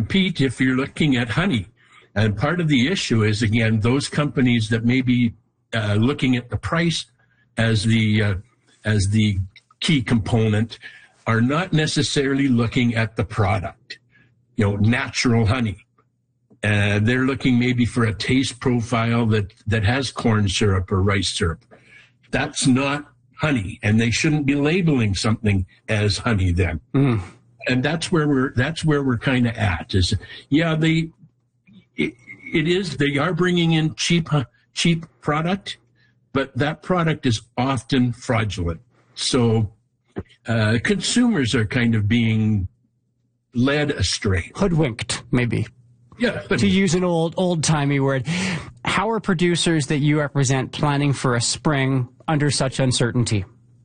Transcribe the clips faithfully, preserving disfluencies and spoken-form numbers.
compete if you're looking at honey. And part of the issue is, again, those companies that may be uh, looking at the price as the uh, as the key component are not necessarily looking at the product. You know, natural honey. Uh, they're looking maybe for a taste profile that, that has corn syrup or rice syrup. That's not honey, and they shouldn't be labeling something as honey then. Mm. And that's where we're that's where we're kind of at. Is yeah, they it, it is they are bringing in cheap cheap product, but that product is often fraudulent. So uh, consumers are kind of being led astray, hoodwinked, maybe. Yeah, to use an old old-timey word. How are producers that you represent planning for a spring under such uncertainty?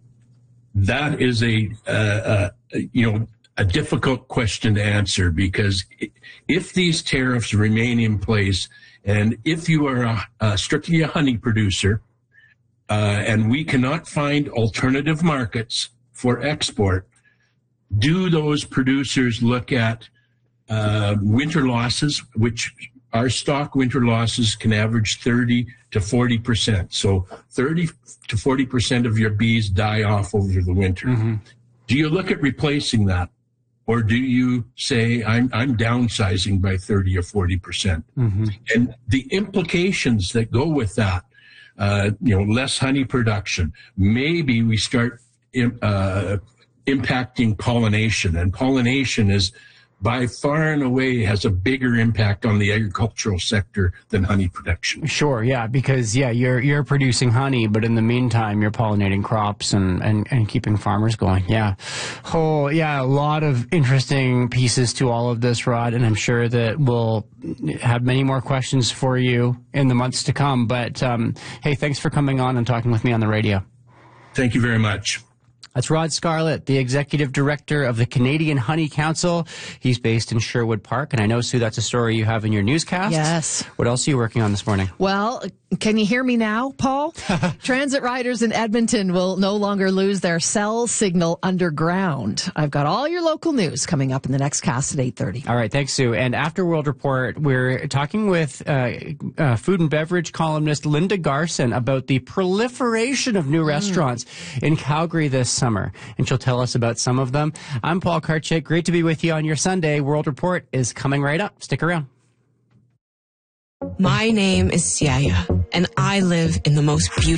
That is a, uh, uh, you know, a difficult question to answer, because if these tariffs remain in place, and if you are a, a strictly a honey producer, uh, and we cannot find alternative markets for export, do those producers look at Uh, winter losses, which our stock winter losses can average thirty to forty percent. So thirty to forty percent of your bees die off over the winter. Mm-hmm. Do you look at replacing that? Or do you say, I'm, I'm downsizing by thirty or forty percent? Mm-hmm. And the implications that go with that, uh, you know, less honey production, maybe we start uh, impacting pollination. And pollination is by far and away has a bigger impact on the agricultural sector than honey production. Sure, yeah, because, yeah, you're you're producing honey, but in the meantime, you're pollinating crops and, and, and keeping farmers going. Yeah. Oh, yeah, a lot of interesting pieces to all of this, Rod, and I'm sure that we'll have many more questions for you in the months to come. But, um, hey, thanks for coming on and talking with me on the radio. Thank you very much. That's Rod Scarlett, the Executive Director of the Canadian Honey Council. He's based in Sherwood Park. And I know, Sue, that's a story you have in your newscast. Yes. What else are you working on this morning? Well, can you hear me now, Paul? Transit riders in Edmonton will no longer lose their cell signal underground. I've got all your local news coming up in the next cast at eight thirty. All right, thanks, Sue. And after World Report, we're talking with uh, uh, food and beverage columnist Linda Garson about the proliferation of new mm. restaurants in Calgary this summer. And she'll tell us about some of them. I'm Paul Karchik. Great to be with you on your Sunday. World Report is coming right up. Stick around. My name is Siaya, and I live in the most beautiful